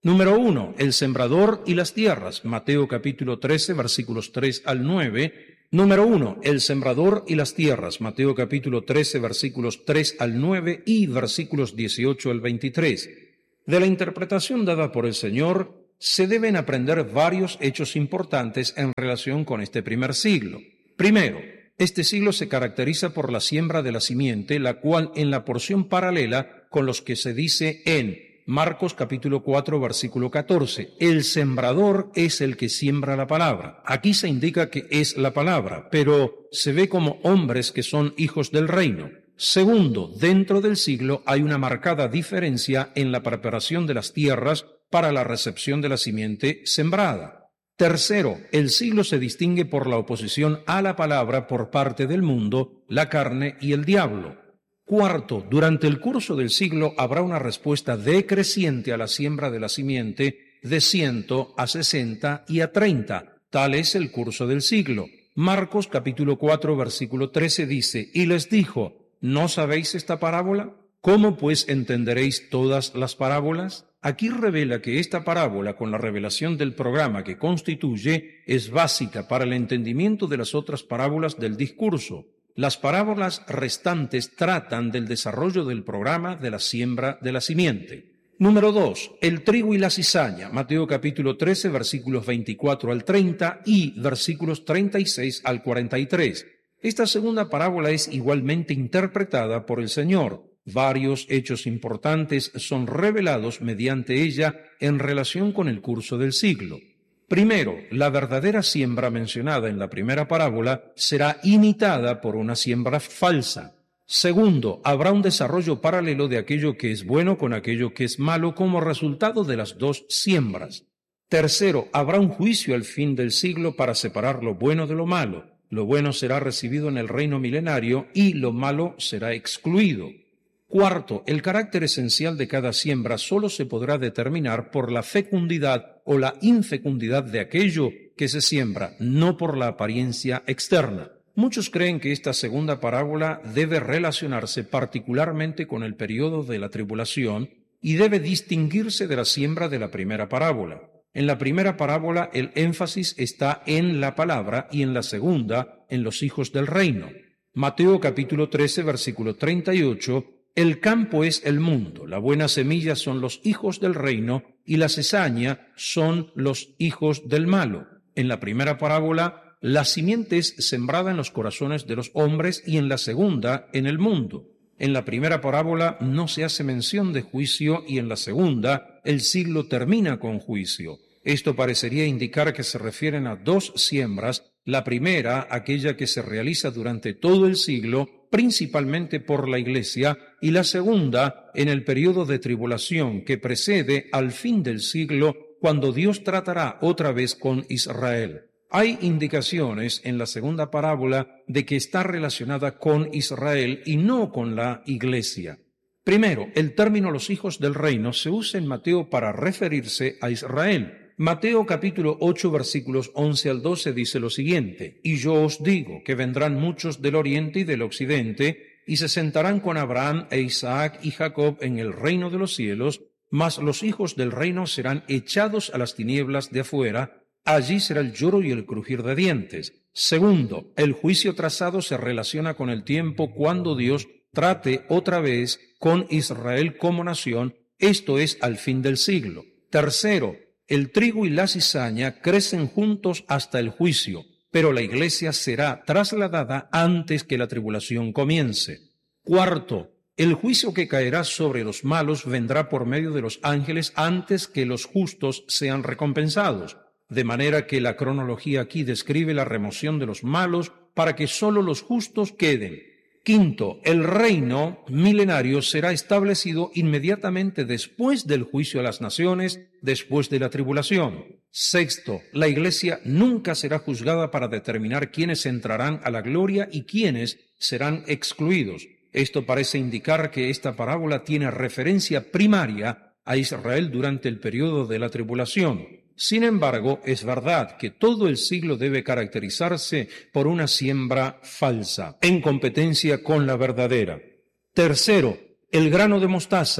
Número uno, el sembrador y las tierras. Mateo capítulo trece, versículos tres al nueve. Número uno, el sembrador y las tierras. Mateo capítulo trece, versículos tres al nueve y versículos dieciocho al veintitrés. De la interpretación dada por el Señor, se deben aprender varios hechos importantes en relación con este primer siglo. Primero, este siglo se caracteriza por la siembra de la simiente, la cual en la porción paralela con los que se dice en Marcos capítulo cuatro, versículo catorce, el sembrador es el que siembra la palabra. Aquí se indica que es la palabra, pero se ve como hombres que son hijos del reino. Segundo, dentro del siglo hay una marcada diferencia en la preparación de las tierras para la recepción de la simiente sembrada. Tercero, el siglo se distingue por la oposición a la palabra por parte del mundo, la carne y el diablo. Cuarto, durante el curso del siglo habrá una respuesta decreciente a la siembra de la simiente de ciento a sesenta y a treinta. Tal es el curso del siglo. Marcos capítulo cuatro, versículo trece dice, y les dijo, ¿no sabéis esta parábola? ¿Cómo pues entenderéis todas las parábolas? Aquí revela que esta parábola, con la revelación del programa que constituye, es básica para el entendimiento de las otras parábolas del discurso. Las parábolas restantes tratan del desarrollo del programa de la siembra de la simiente. Número dos, el trigo y la cizaña. Mateo capítulo trece, versículos veinticuatro al treinta y versículos treinta y seis al cuarenta y tres. Esta segunda parábola es igualmente interpretada por el Señor. Varios hechos importantes son revelados mediante ella en relación con el curso del siglo. Primero, la verdadera siembra mencionada en la primera parábola será imitada por una siembra falsa. Segundo, habrá un desarrollo paralelo de aquello que es bueno con aquello que es malo como resultado de las dos siembras. Tercero, habrá un juicio al fin del siglo para separar lo bueno de lo malo. Lo bueno será recibido en el reino milenario y lo malo será excluido. Cuarto, el carácter esencial de cada siembra solo se podrá determinar por la fecundidad o la infecundidad de aquello que se siembra, no por la apariencia externa. Muchos creen que esta segunda parábola debe relacionarse particularmente con el periodo de la tribulación y debe distinguirse de la siembra de la primera parábola. En la primera parábola el énfasis está en la palabra y en la segunda en los hijos del reino. Mateo capítulo trece, versículo treinta y ocho, el campo es el mundo, la buena semilla son los hijos del reino y la cizaña son los hijos del malo. En la primera parábola, la simiente es sembrada en los corazones de los hombres y en la segunda, en el mundo. En la primera parábola no se hace mención de juicio y en la segunda, el siglo termina con juicio. Esto parecería indicar que se refieren a dos siembras, la primera, aquella que se realiza durante todo el siglo, principalmente por la Iglesia, y la segunda, en el periodo de tribulación que precede al fin del siglo, cuando Dios tratará otra vez con Israel. Hay indicaciones en la segunda parábola de que está relacionada con Israel y no con la Iglesia. Primero, el término los hijos del reino se usa en Mateo para referirse a Israel. Mateo capítulo ocho versículos once al doce dice lo siguiente, y yo os digo que vendrán muchos del oriente y del occidente, y se sentarán con Abraham e Isaac y Jacob en el reino de los cielos, mas los hijos del reino serán echados a las tinieblas de afuera, allí será el lloro y el crujir de dientes. Segundo, el juicio trazado se relaciona con el tiempo cuando Dios trate otra vez con Israel como nación, esto es al fin del siglo. Tercero, el trigo y la cizaña crecen juntos hasta el juicio, pero la iglesia será trasladada antes que la tribulación comience. Cuarto, el juicio que caerá sobre los malos vendrá por medio de los ángeles antes que los justos sean recompensados, de manera que la cronología aquí describe la remoción de los malos para que sólo los justos queden. Quinto, el reino milenario será establecido inmediatamente después del juicio a las naciones, después de la tribulación. Sexto, la iglesia nunca será juzgada para determinar quiénes entrarán a la gloria y quiénes serán excluidos. Esto parece indicar que esta parábola tiene referencia primaria a Israel durante el periodo de la tribulación. Sin embargo, es verdad que todo el siglo debe caracterizarse por una siembra falsa, en competencia con la verdadera. Tercero, el grano de mostaza.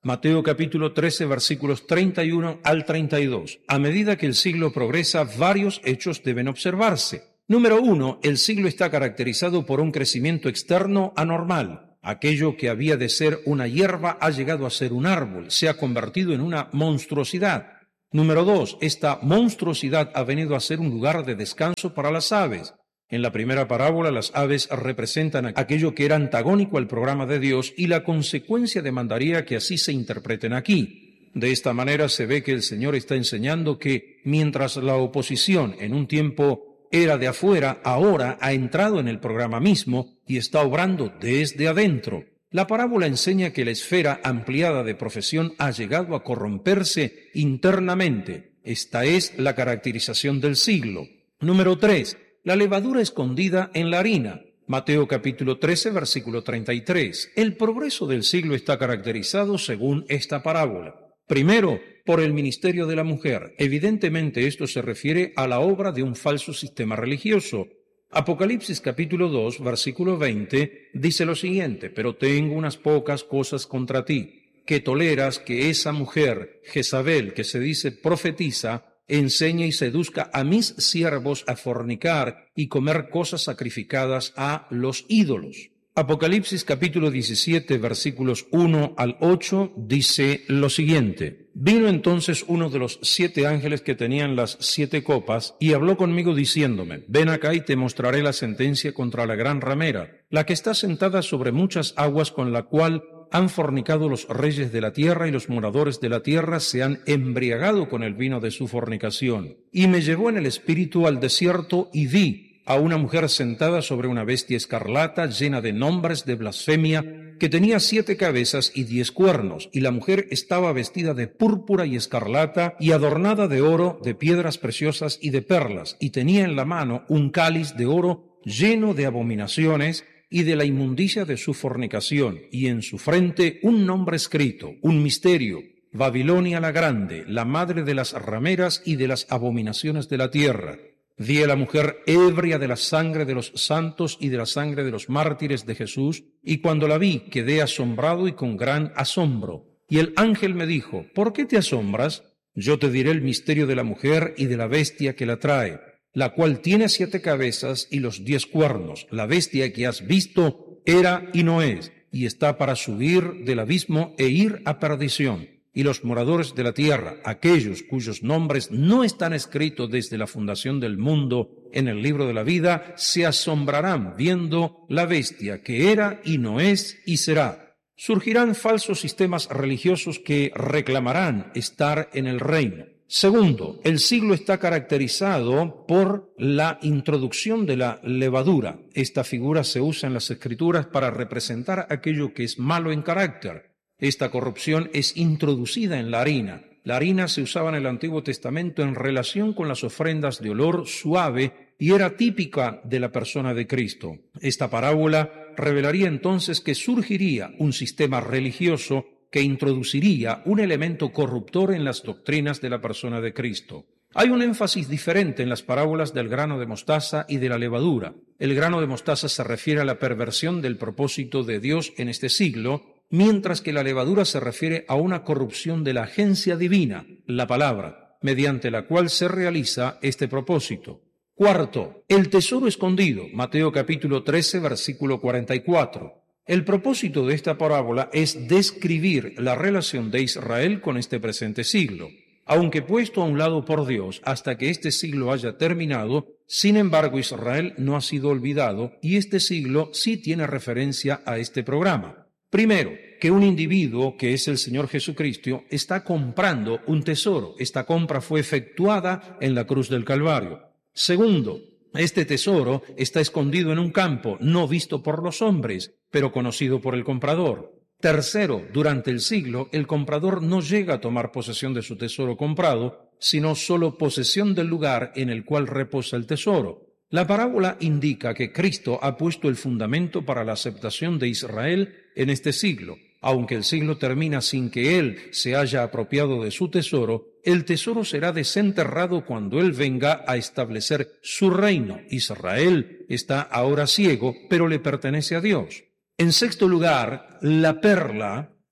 Mateo capítulo trece, versículos treinta y uno al treinta y dos. A medida que el siglo progresa, varios hechos deben observarse. Número uno, el siglo está caracterizado por un crecimiento externo anormal. Aquello que había de ser una hierba ha llegado a ser un árbol, se ha convertido en una monstruosidad. Número dos, esta monstruosidad ha venido a ser un lugar de descanso para las aves. En la primera parábola, las aves representan aquello que era antagónico al programa de Dios y la consecuencia demandaría que así se interpreten aquí. De esta manera se ve que el Señor está enseñando que mientras la oposición en un tiempo era de afuera, ahora ha entrado en el programa mismo y está obrando desde adentro. La parábola enseña que la esfera ampliada de profesión ha llegado a corromperse internamente. Esta es la caracterización del siglo. Número tres. La levadura escondida en la harina. Mateo capítulo trece, versículo treinta y tres. El progreso del siglo está caracterizado según esta parábola. Primero, por el ministerio de la mujer. Evidentemente esto se refiere a la obra de un falso sistema religioso. Apocalipsis capítulo dos, versículo veinte, dice lo siguiente: pero tengo unas pocas cosas contra ti, que toleras que esa mujer, Jezabel, que se dice profetiza, enseñe y seduzca a mis siervos a fornicar y comer cosas sacrificadas a los ídolos. Apocalipsis capítulo diecisiete, versículos uno al ocho, dice lo siguiente: vino entonces uno de los siete ángeles que tenían las siete copas y habló conmigo diciéndome: ven acá y te mostraré la sentencia contra la gran ramera, la que está sentada sobre muchas aguas, con la cual han fornicado los reyes de la tierra, y los moradores de la tierra se han embriagado con el vino de su fornicación. Y me llevó en el espíritu al desierto, y vi a una mujer sentada sobre una bestia escarlata, llena de nombres de blasfemia, que tenía siete cabezas y diez cuernos, y la mujer estaba vestida de púrpura y escarlata, y adornada de oro, de piedras preciosas y de perlas, y tenía en la mano un cáliz de oro lleno de abominaciones y de la inmundicia de su fornicación, y en su frente un nombre escrito, un misterio: Babilonia la Grande, la madre de las rameras y de las abominaciones de la tierra. Vi a la mujer ebria de la sangre de los santos y de la sangre de los mártires de Jesús, y cuando la vi quedé asombrado y con gran asombro. Y el ángel me dijo: ¿por qué te asombras? Yo te diré el misterio de la mujer y de la bestia que la trae, la cual tiene siete cabezas y los diez cuernos. La bestia que has visto era y no es, y está para subir del abismo e ir a perdición. Y los moradores de la tierra, aquellos cuyos nombres no están escritos desde la fundación del mundo en el libro de la vida, se asombrarán viendo la bestia que era y no es y será. Surgirán falsos sistemas religiosos que reclamarán estar en el reino. Segundo, el siglo está caracterizado por la introducción de la levadura. Esta figura se usa en las Escrituras para representar aquello que es malo en carácter. Esta corrupción es introducida en la harina. La harina se usaba en el Antiguo Testamento en relación con las ofrendas de olor suave y era típica de la persona de Cristo. Esta parábola revelaría entonces que surgiría un sistema religioso que introduciría un elemento corruptor en las doctrinas de la persona de Cristo. Hay un énfasis diferente en las parábolas del grano de mostaza y de la levadura. El grano de mostaza se refiere a la perversión del propósito de Dios en este siglo, mientras que la levadura se refiere a una corrupción de la agencia divina, la palabra, mediante la cual se realiza este propósito. Cuarto, el tesoro escondido, Mateo capítulo trece, versículo cuarenta y cuatro. El propósito de esta parábola es describir la relación de Israel con este presente siglo. Aunque puesto a un lado por Dios hasta que este siglo haya terminado, sin embargo Israel no ha sido olvidado y este siglo sí tiene referencia a este programa. Primero, que un individuo, que es el Señor Jesucristo, está comprando un tesoro. Esta compra fue efectuada en la cruz del Calvario. Segundo, este tesoro está escondido en un campo, no visto por los hombres, pero conocido por el comprador. Tercero, durante el siglo, el comprador no llega a tomar posesión de su tesoro comprado, sino solo posesión del lugar en el cual reposa el tesoro. La parábola indica que Cristo ha puesto el fundamento para la aceptación de Israel en este siglo. Aunque el siglo termina sin que Él se haya apropiado de su tesoro, el tesoro será desenterrado cuando Él venga a establecer su reino. Israel está ahora ciego, pero le pertenece a Dios. En sexto lugar, la perla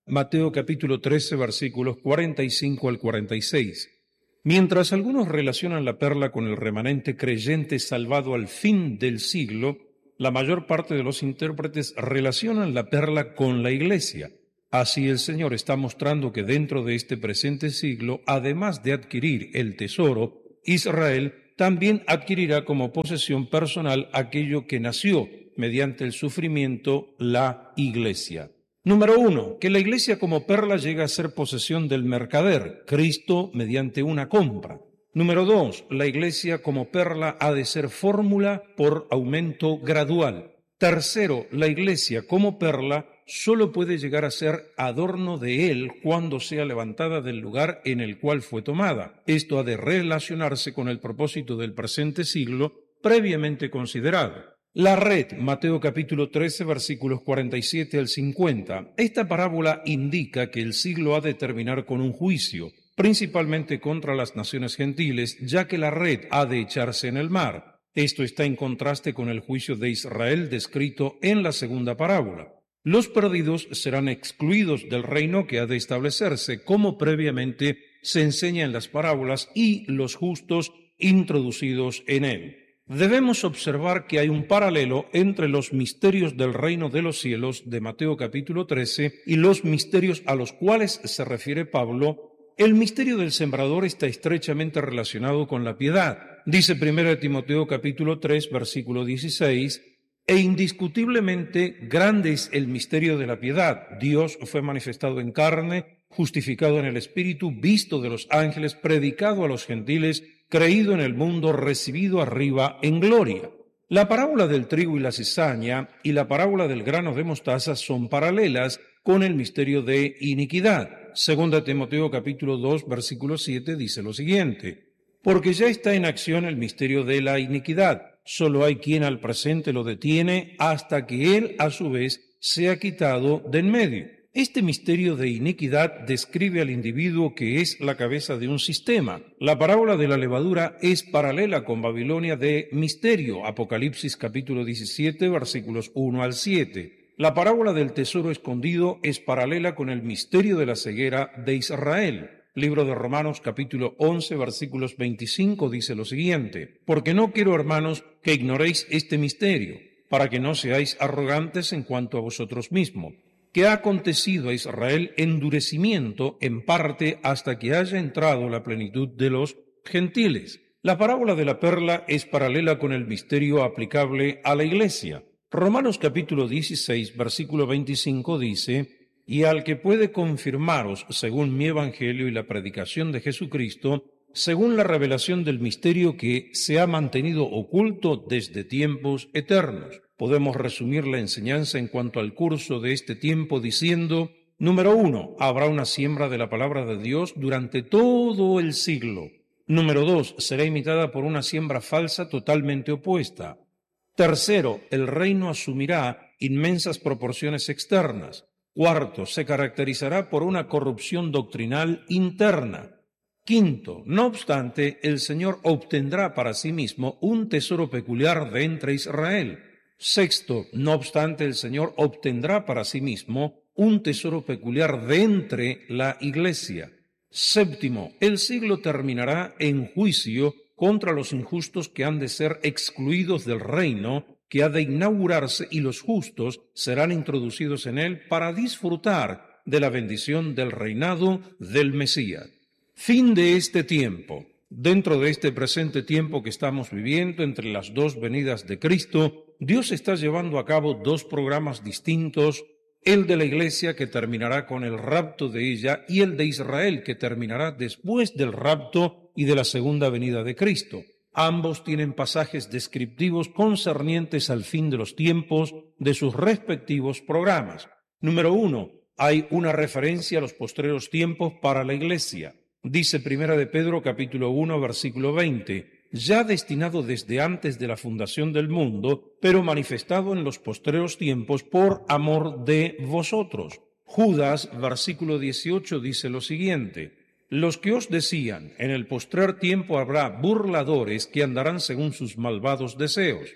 Mateo capítulo trece, versículos cuarenta y cinco al cuarenta y seis. Mientras algunos relacionan la perla con el remanente creyente salvado al fin del siglo, la mayor parte de los intérpretes relacionan la perla con la Iglesia. Así el Señor está mostrando que dentro de este presente siglo, además de adquirir el tesoro, Israel también adquirirá como posesión personal aquello que nació mediante el sufrimiento, la Iglesia. Número uno, que la Iglesia como perla llega a ser posesión del mercader, Cristo, mediante una compra. Número dos, la Iglesia como perla ha de ser fórmula por aumento gradual. Tercero, la Iglesia como perla solo puede llegar a ser adorno de él cuando sea levantada del lugar en el cual fue tomada. Esto ha de relacionarse con el propósito del presente siglo previamente considerado. La red, Mateo capítulo trece, versículos cuarenta y siete al cincuenta. Esta parábola indica que el siglo ha de terminar con un juicio, principalmente contra las naciones gentiles, ya que la red ha de echarse en el mar. Esto está en contraste con el juicio de Israel descrito en la segunda parábola. Los perdidos serán excluidos del reino que ha de establecerse, como previamente se enseña en las parábolas, y los justos introducidos en él. Debemos observar que hay un paralelo entre los misterios del reino de los cielos de Mateo capítulo trece y los misterios a los cuales se refiere Pablo. El misterio del sembrador está estrechamente relacionado con la piedad. Dice primero de Timoteo capítulo tres, versículo dieciséis, e indiscutiblemente grande es el misterio de la piedad. Dios fue manifestado en carne, justificado en el Espíritu, visto de los ángeles, predicado a los gentiles, creído en el mundo, recibido arriba en gloria. La parábola del trigo y la cizaña y la parábola del grano de mostaza son paralelas con el misterio de iniquidad. Segunda Timoteo capítulo dos, versículo siete dice lo siguiente: porque ya está en acción el misterio de la iniquidad. Solo hay quien al presente lo detiene hasta que él, a su vez, sea quitado de en medio. Este misterio de iniquidad describe al individuo que es la cabeza de un sistema. La parábola de la levadura es paralela con Babilonia de misterio, Apocalipsis capítulo diecisiete, versículos uno al siete. La parábola del tesoro escondido es paralela con el misterio de la ceguera de Israel. Libro de Romanos capítulo once, versículos veinticinco dice lo siguiente: porque no quiero, hermanos, que ignoréis este misterio, para que no seáis arrogantes en cuanto a vosotros mismos, que ha acontecido a Israel endurecimiento en parte hasta que haya entrado la plenitud de los gentiles. La parábola de la perla es paralela con el misterio aplicable a la Iglesia. Romanos capítulo dieciséis, versículo veinticinco dice: y al que puede confirmaros según mi evangelio y la predicación de Jesucristo, según la revelación del misterio que se ha mantenido oculto desde tiempos eternos. Podemos resumir la enseñanza en cuanto al curso de este tiempo diciendo: número uno, habrá una siembra de la palabra de Dios durante todo el siglo. Número dos, será imitada por una siembra falsa totalmente opuesta. Tercero, el reino asumirá inmensas proporciones externas. Cuarto, se caracterizará por una corrupción doctrinal interna. Quinto, no obstante, el Señor obtendrá para sí mismo un tesoro peculiar de entre Israel. Sexto, no obstante, el Señor obtendrá para sí mismo un tesoro peculiar de entre la Iglesia. Séptimo, el siglo terminará en juicio contra los injustos que han de ser excluidos del reino, que ha de inaugurarse, y los justos serán introducidos en él para disfrutar de la bendición del reinado del Mesías. Fin de este tiempo. Dentro de este presente tiempo que estamos viviendo, entre las dos venidas de Cristo, Dios está llevando a cabo dos programas distintos: el de la Iglesia, que terminará con el rapto de ella, y el de Israel, que terminará después del rapto y de la segunda venida de Cristo. Ambos tienen pasajes descriptivos concernientes al fin de los tiempos de sus respectivos programas. Número uno, hay una referencia a los postreros tiempos para la Iglesia. Dice Primera de Pedro capítulo uno, versículo veinte, ya destinado desde antes de la fundación del mundo, pero manifestado en los postreros tiempos por amor de vosotros. Judas, versículo dieciocho, dice lo siguiente: los que os decían, en el postrer tiempo habrá burladores que andarán según sus malvados deseos.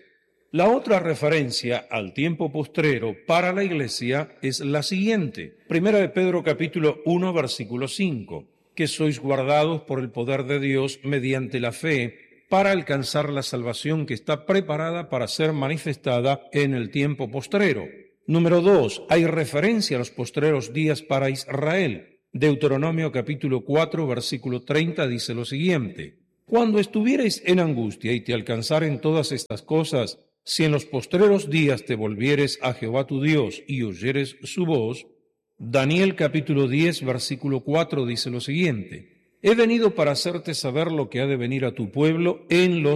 La otra referencia al tiempo postrero para la Iglesia es la siguiente. Primera de Pedro capítulo uno versículo cinco, que sois guardados por el poder de Dios mediante la fe para alcanzar la salvación que está preparada para ser manifestada en el tiempo postrero. Número dos, hay referencia a los postreros días para Israel. Deuteronomio capítulo cuatro versículo treinta dice lo siguiente: cuando estuviereis en angustia y te alcanzaren todas estas cosas, si en los postreros días te volvieres a Jehová tu Dios y oyeres su voz. Daniel capítulo diez versículo cuatro dice lo siguiente: he venido para hacerte saber lo que ha de venir a tu pueblo en los